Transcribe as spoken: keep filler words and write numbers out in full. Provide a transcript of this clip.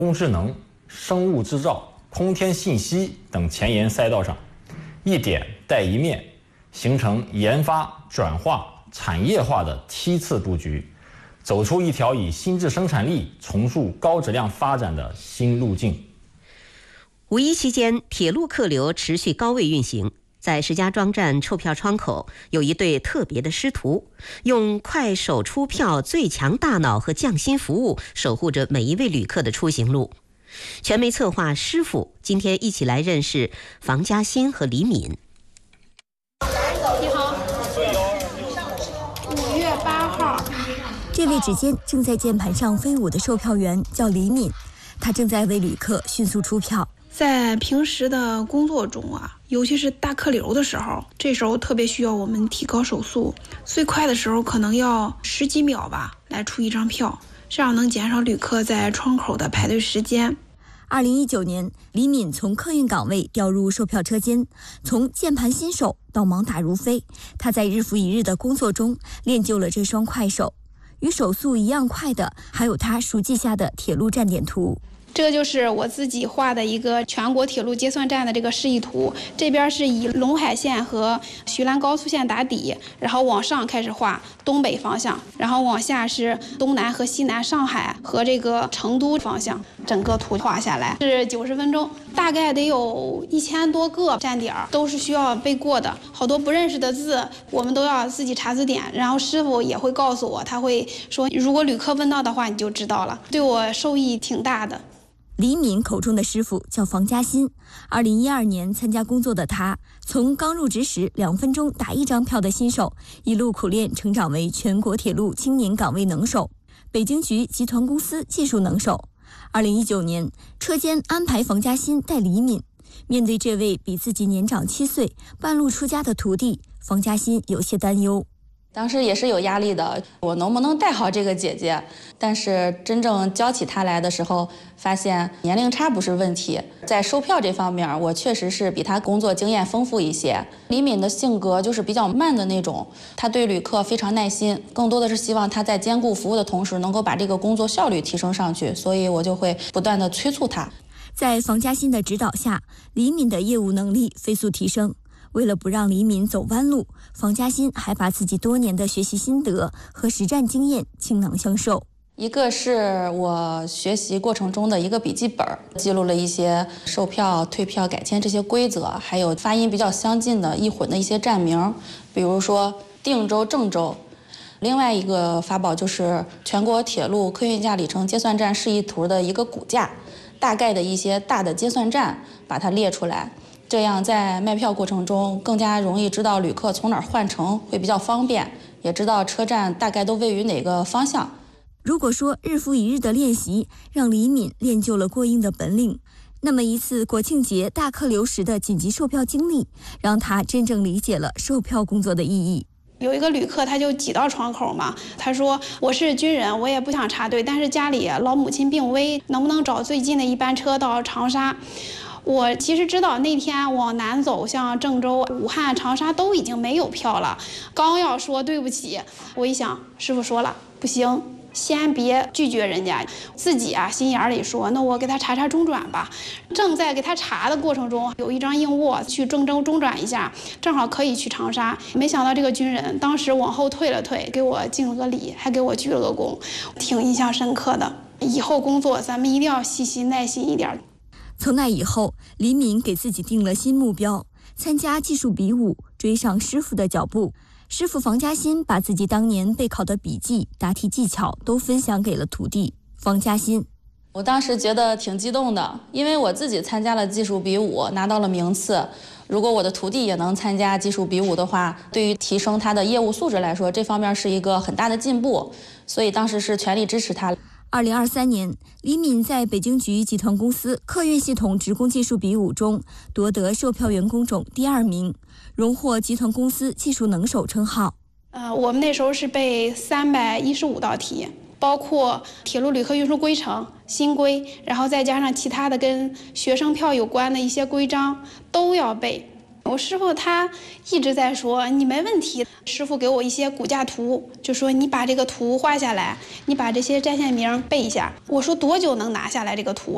工智能、生物制造、空天信息等前沿赛道上，一点带一面，形成研发、转化、产业化的梯次布局，走出一条以新质生产力重塑高质量发展的新路径。 五一期间，铁路客流持续高位运行。在石家庄站售票窗口，有一对特别的师徒，用快手出票最强大脑和匠心服务，守护着每一位旅客的出行路。全媒策划师傅今天一起来认识房嘉欣和李敏。 你好，五月八号。 这位指尖正在键盘上飞舞的售票员叫李敏，他正在为旅客迅速出票。 在平时的工作中啊，尤其是大客流的时候，这时候特别需要我们提高手速，最快的时候可能要十几秒吧来出一张票，这样能减少旅客在窗口的排队时间。 二零一九年，李敏从客运岗位调入售票车间，从键盘新手到盲打如飞，他在日复一日的工作中练就了这双快手。与手速一样快的，还有他熟记下的铁路站点图。 这个就是我自己画的一个全国铁路结算站的这个示意图，这边是以陇海线和徐兰高速线打底，然后往上开始画东北方向，然后往下是东南和西南上海和这个成都方向，整个图画下来是九十分钟，大概得有一千多个站点，都是需要背过的，好多不认识的字我们都要自己查字典，然后师傅也会告诉我，他会说如果旅客问到的话你就知道了，对我受益挺大的。 李敏口中的师傅叫房嘉欣，二零一二年参加工作的他，从刚入职时两分钟打一张票的新手，一路苦练成长为全国铁路青年岗位能手，北京局集团公司技术能手。二零一九年，车间安排房嘉欣带李敏。面对这位比自己年长七岁、半路出家的徒弟，房嘉欣有些担忧。 当时也是有压力的，我能不能带好这个姐姐？但是真正教起她来的时候，发现年龄差不是问题，在售票这方面，我确实是比她工作经验丰富一些。李敏的性格就是比较慢的那种，她对旅客非常耐心，更多的是希望她在兼顾服务的同时，能够把这个工作效率提升上去，所以我就会不断的催促她。 在房嘉欣的指导下，李敏的业务能力飞速提升。为了不让李敏走弯路，房嘉欣还把自己多年的学习心得和实战经验倾囊相授。 一个是我学习过程中的一个笔记本，记录了一些售票、退票、改签这些规则，还有发音比较相近的易混的一些站名，比如说定州、郑州。另外一个法宝就是全国铁路客运价里程结算站示意图的一个骨架，大概的一些大的结算站把它列出来。这样在卖票过程中更加容易知道旅客从哪儿换乘会比较方便，也知道车站大概都位于哪个方向。 如果说日复一日的练习让李敏练就了过硬的本领，那么一次国庆节大客流时的紧急售票经历，让他真正理解了售票工作的意义。 有一个旅客他就挤到窗口嘛，他说我是军人，我也不想插队，但是家里老母亲病危，能不能找最近的一班车到长沙？我其实知道那天往南走，像郑州、武汉、长沙都已经没有票了。刚要说对不起，我一想，师傅说了不行，先别拒绝人家，自己啊心眼里说，那我给他查查中转吧。正在给他查的过程中，有一张硬卧去郑州中转一下，正好可以去长沙。没想到这个军人当时往后退了退，给我敬了个礼，还给我鞠了个躬，挺印象深刻的。以后工作咱们一定要细心耐心一点。 从那以后，李敏给自己定了新目标，参加技术比武，追上师傅的脚步。师傅房嘉欣把自己当年备考的笔记、答题技巧都分享给了徒弟房嘉欣。 我当时觉得挺激动的，因为我自己参加了技术比武，拿到了名次。如果我的徒弟也能参加技术比武的话，对于提升他的业务素质来说，这方面是一个很大的进步。所以当时是全力支持他。 二零二三年，李敏在北京局集团公司客运系统职工技术比武中夺得售票员工种第二名，荣获集团公司技术能手称号。 呃，我们那时候是背三百一十五道题，包括铁路旅客运输规程、新规，然后再加上其他的跟学生票有关的一些规章都要背。我师傅他一直在说你没问题，师傅给我一些骨架图，就说你把这个图画下来，你把这些站线名背一下。我说多久能拿下来这个图？